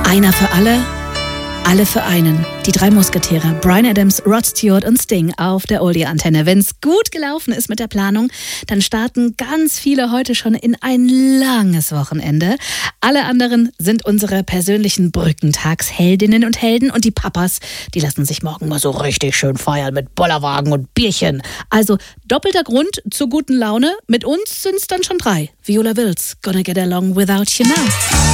Einer für alle für einen. Die 3 Musketiere, Bryan Adams, Rod Stewart und Sting auf der Oldie-Antenne. Wenn es gut gelaufen ist mit der Planung, dann starten ganz viele heute schon in ein langes Wochenende. Alle anderen sind unsere persönlichen Brückentagsheldinnen und Helden und die Papas, die lassen sich morgen mal so richtig schön feiern mit Bollerwagen und Bierchen. Also doppelter Grund zur guten Laune. Mit uns sind es dann schon 3. Viola Wills, Gonna Get Along Without You Now.